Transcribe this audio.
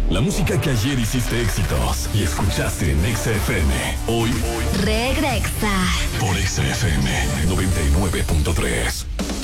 La música que ayer hiciste éxitos y escuchaste en Exa FM. Hoy regresa por Exa FM 99.3.